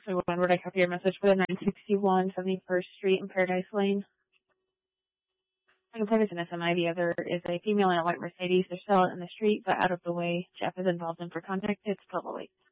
621, would I copy your message for the 961 71st Street in Paradise Lane? Second type is an SMI. The other is a female in a white Mercedes. They're still out in the street, but out of the way. Jeff is involved in for contact. It's 1208.